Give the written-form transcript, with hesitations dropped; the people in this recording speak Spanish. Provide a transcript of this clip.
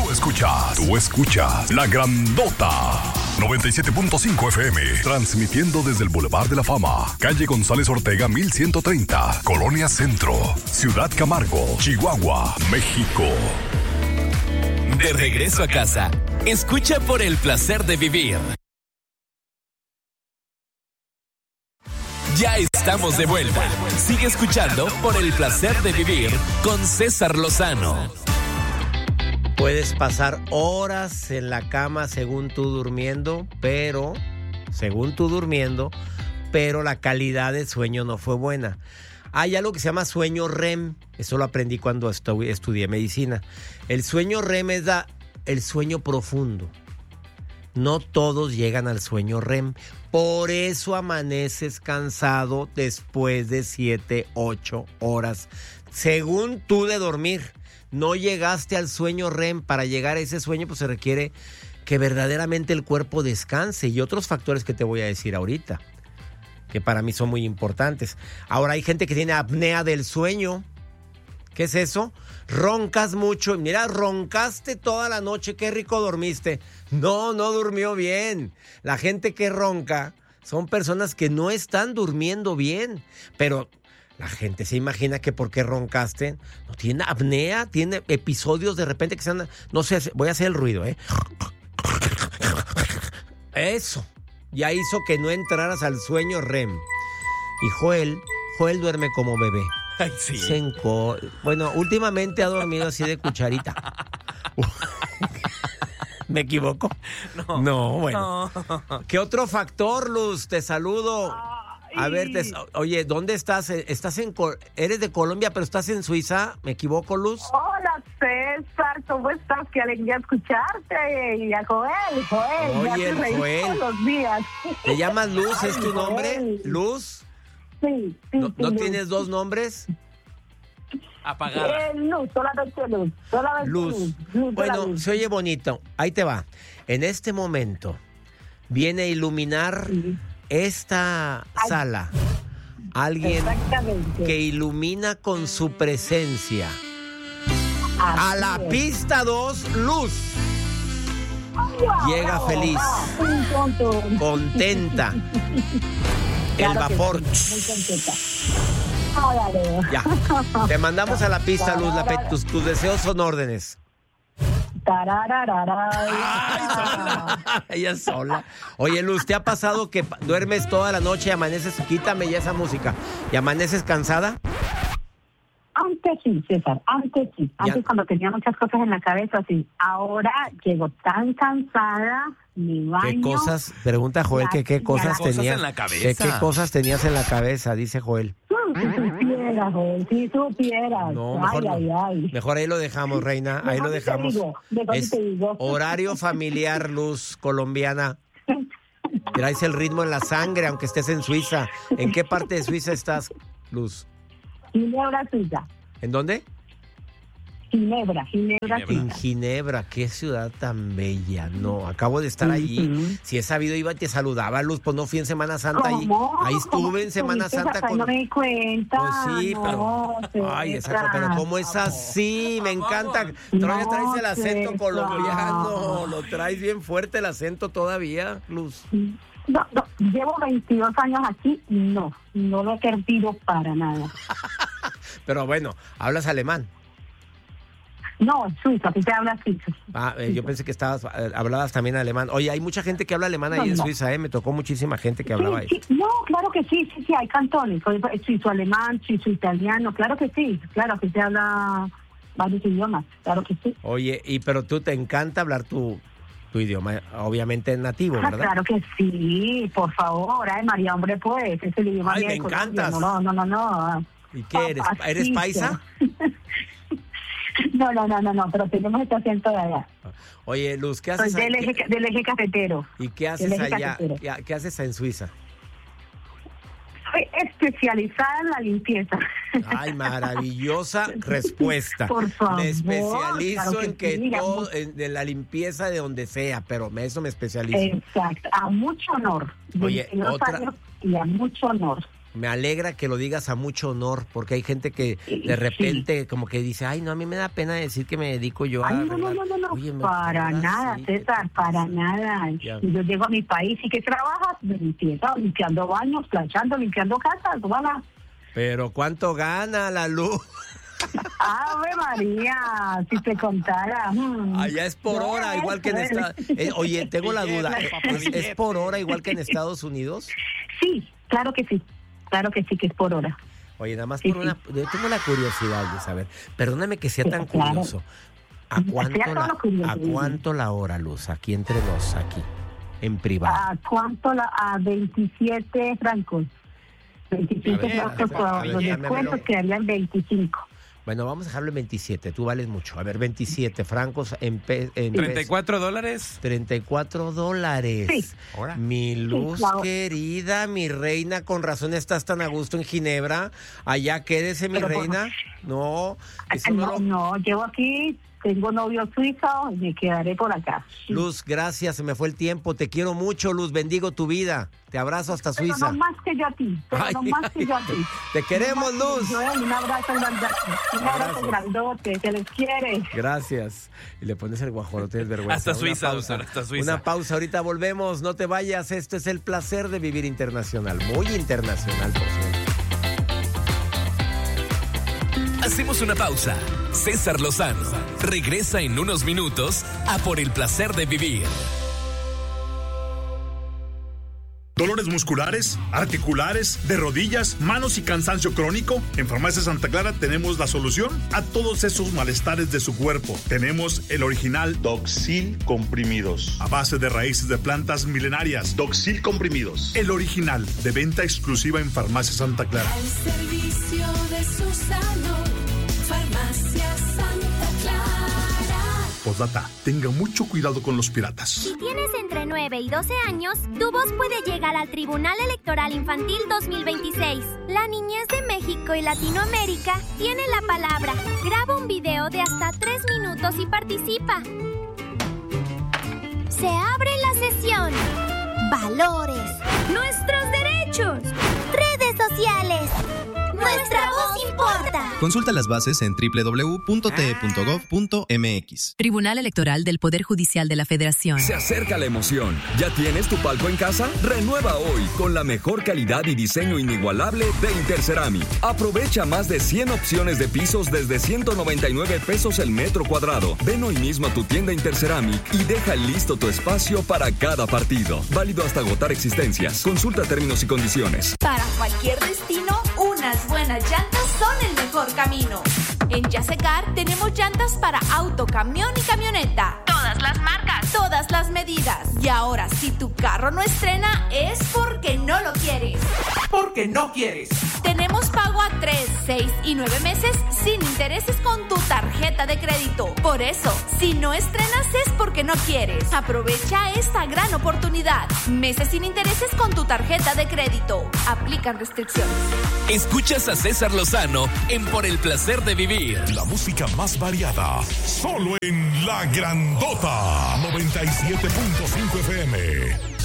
Tú escuchas La Grandota 97.5 FM, transmitiendo desde el Boulevard de la Fama, calle González Ortega 1130, Colonia Centro, Ciudad Camargo, Chihuahua, México. De regreso a casa, escucha por el placer de vivir. Ya estamos de vuelta. Sigue escuchando por el placer de vivir con César Lozano. Puedes pasar horas en la cama según tú durmiendo, pero la calidad del sueño no fue buena. Hay algo que se llama sueño REM. Eso lo aprendí cuando estudié medicina. El sueño REM es el sueño profundo. No todos llegan al sueño REM. Por eso amaneces cansado después de 7, 8 horas. Según tú de dormir, no llegaste al sueño REM. Para llegar a ese sueño, pues se requiere que verdaderamente el cuerpo descanse. Y otros factores que te voy a decir ahorita, que para mí son muy importantes. Ahora hay gente que tiene apnea del sueño. ¿Qué es eso? Roncas mucho. Mira, roncaste toda la noche, qué rico dormiste. No durmió bien. La gente que ronca son personas que no están durmiendo bien. Pero la gente se imagina que porque roncaste, no tiene apnea, tiene episodios de repente que se andan, no sé, voy a hacer el ruido, Eso ya hizo que no entraras al sueño REM. Y Joel duerme como bebé. Ay, sí. Bueno, últimamente ha dormido así de cucharita. ¿Me equivoco? No, bueno. No. ¿Qué otro factor, Luz? Te saludo. A ver, oye, ¿dónde estás? Eres de Colombia, pero estás en Suiza. ¿Me equivoco, Luz? Hola, César. ¿Cómo estás? Qué alegría escucharte. Y a Joel. Oye, Joel. Todos los días. ¿Te llamas Luz? ¿Es tu nombre? Joel. ¿Luz? Sí. ¿No Luz. tienes dos nombres? Apagada. Luz, solamente Luz. Luz. Bueno, se oye bonito. Ahí te va. En este momento viene a iluminar esta sala alguien que ilumina con su presencia. A la pista 2, Luz. Llega feliz, contenta. El vapor. Muy contenta. Ya. Te mandamos a la pista, Luz. Tus deseos son órdenes. Ella sola. Oye, Luz, ¿te ha pasado que duermes toda la noche y amaneces? Quítame ya esa música. ¿Y amaneces cansada? Antes sí, César, antes sí. Antes cuando tenía muchas cosas en la cabeza, sí. Ahora llego tan cansada, me baño. ¿Qué cosas? Pregunta Joel que qué cosas tenías en la cabeza. ¿Qué cosas tenías en la cabeza? Dice Joel. Si supieras, Joel, si supieras. No, mejor ay. Mejor ahí lo dejamos, reina. Ahí lo dejamos. Es horario familiar, Luz, colombiana. Traes el ritmo en la sangre, aunque estés en Suiza. ¿En qué parte de Suiza estás, Luz? Ginebra, Suiza. ¿En dónde? Ginebra, Suiza. En Ginebra, qué ciudad tan bella. No, acabo de estar allí. Si he sabido, iba y te saludaba, Luz. Pues no fui en Semana Santa allí. Ahí estuve en Semana Santa con. No me di cuenta. Pues sí, pero. Ay, exacto, pero ¿cómo es así? Me encanta. Traes el acento colombiano. Lo traes bien fuerte el acento todavía, Luz. No, llevo 22 años aquí y no lo he perdido para nada. Pero bueno, ¿hablas alemán? No, suizo, aquí se habla suizo. Yo pensé que hablabas también alemán. Oye, hay mucha gente que habla alemán ahí en Suiza, Me tocó muchísima gente que hablaba ahí. No, claro que sí, hay cantones. Suizo-alemán, suizo-italiano, claro que sí. Claro que se habla varios idiomas, claro que sí. Oye, pero tú te encanta hablar tu idioma, obviamente nativo, ¿verdad? Claro que sí, por favor, María, hombre, pues, es el idioma Ay, de me encantas. No. ¿Y qué eres? ¿Eres paisa? No, pero tenemos este acento de allá. Oye, Luz, ¿qué haces del eje cafetero. ¿Y qué haces allá? ¿Qué haces en Suiza? Soy especializada en la limpieza. Ay, maravillosa respuesta. Por favor. Me especializo claro en que sí, todo, en la limpieza de donde sea, pero eso me especializo. Exacto, a mucho honor. Oye, otra. Y a mucho honor. Me alegra que lo digas a mucho honor, porque hay gente que de repente como que dice, ay, no, a mí me da pena decir que me dedico yo a... Ay, no, oye, para nada, sí, César, para nada. Ya. Yo llego a mi país y ¿qué trabajas? Limpiando baños, planchando, limpiando casas, voilà. Pero ¿cuánto gana la Luz? ¡Ave María! Si te contara. Allá es por hora, igual que en Estados Unidos. Oye, tengo la duda, ¿es por hora igual que en Estados Unidos? Sí, claro que sí. Claro que sí, que es por hora. Oye, nada más por una... Yo tengo la curiosidad de saber. Perdóname que sea tan curioso. ¿A cuánto la hora, Luz? Aquí entre nos, aquí, en privado. ¿A cuánto a 27 francos? 27 francos por los descuentos quedarían 25. Bueno, vamos a dejarlo en 27. Tú vales mucho. A ver, 27 francos en $34. $34. Sí. Mi Luz, querida, mi reina, con razón estás tan a gusto en Ginebra. Allá quédese, mi reina. No, eso no, llevo aquí... Tengo novio suizo y me quedaré por acá. Luz, gracias, se me fue el tiempo. Te quiero mucho, Luz, bendigo tu vida. Te abrazo hasta Suiza. Pero no más que yo a ti. Te queremos, Luz. Un abrazo grandote, se les quiere. Gracias. Y le pones el guajolote de vergüenza. Hasta Suiza, hasta Suiza. Una pausa, ahorita volvemos. No te vayas, esto es el placer de vivir internacional. Muy internacional, por cierto. Hacemos una pausa. César Lozano regresa en unos minutos a Por el placer de vivir. ¿Dolores musculares, articulares, de rodillas, manos y cansancio crónico? En Farmacia Santa Clara tenemos la solución a todos esos malestares de su cuerpo. Tenemos el original Doxil Comprimidos, a base de raíces de plantas milenarias. Doxil Comprimidos, el original, de venta exclusiva en Farmacia Santa Clara. Al servicio de su salud, Farmacia Santa Clara. Postdata, tenga mucho cuidado con los piratas. Si tienes entre 9 y 12 años, tu voz puede llegar al Tribunal Electoral Infantil 2026. La niñez de México y Latinoamérica tiene la palabra. Graba un video de hasta 3 minutos y participa. Se abre la sesión. Valores. Nuestros derechos. Redes sociales. Nuestra voz importa. Consulta las bases en www.te.gov.mx. Tribunal Electoral del Poder Judicial de la Federación. Se acerca la emoción. ¿Ya tienes tu palco en casa? Renueva hoy con la mejor calidad y diseño inigualable de Interceramic. Aprovecha más de 100 opciones de pisos desde 199 pesos el metro cuadrado. Ven hoy mismo a tu tienda Interceramic y deja listo tu espacio para cada partido. Válido hasta agotar existencias. Consulta términos y condiciones. Para cualquier destino, unas buenas llantas son el mejor camino. En Yasecar tenemos llantas para auto, camión y camioneta. Todas las marcas, todas las medidas. Y ahora, si tu carro no estrena, es porque no lo quieres. Porque no quieres. Tenemos pago a 3, 6 y 9 meses sin intereses con tu tarjeta de crédito. Por eso, si no estrenas es porque no quieres. Aprovecha esta gran oportunidad. Meses sin intereses con tu tarjeta de crédito. Aplican restricciones. Escuchas a César Lozano en Por el placer de vivir. La música más variada, solo en La Grandota 97.5 FM.